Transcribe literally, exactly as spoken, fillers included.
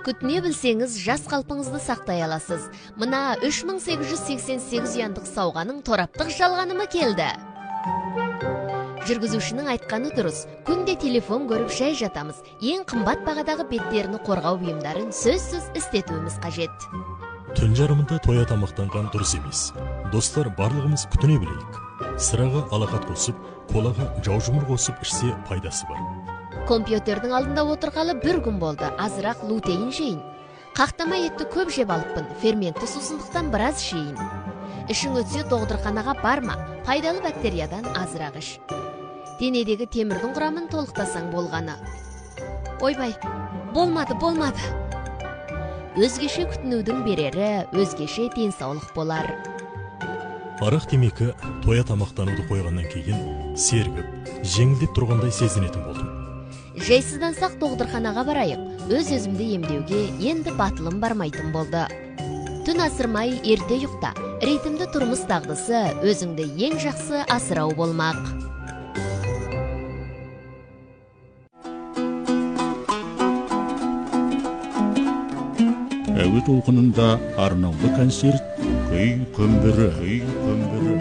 Күтіне білсеңіз, жас қалпыңызды сақтай аласыз. Мына үш мың сегіз жүз сексен сегіз ұяндық сауғаның тораптық жалғанымы келді. Жүргізушінің айтқаны дұрыс. Күнде телефон көріп шай жатамыз. Ең қымбат бағадағы беттеріні қорғау бұйымдарын сөзсіз істетуіміз қажет. Түн жарымында тоя тамақтанған дұрыс емес. Достар, барлығымыз күтіне білейік. Сыраға алақат қосып, колаға жаужұмыр қосып ішсе пайдасы бар. Компьютердің алдында отырғалы бір күн болды, азырақ лутейін жейін. Қақтама етті көп жеп алыппын, ферментті сусындықтан біраз жейін. Ішің өтсе доғдырханаға барма, пайдалы бактериядан азырақ іш. Денедегі темірдің құрамын толықтасаң болғаны. Ойбай, болмады, болмады. Өзгеше күтінудің берері, өзгеше денсаулық болар. Арақ темекі тоя тамақтануды қойғаннан кейін сергіп, жеңілдеп тұрғандай сезінетін болдым. Жайсыздансақ доғдырханаға барайық. Өз өзімді емдеуге енді батылым бармайтын болды. Түн асырмай ерте ұйықта. Ритмді тұрмыс дағдысы өзіңді ең жақсы асырау болмақ. Әуе толқынында арнаулы концерт, күй көмбірі, күй көмбірі.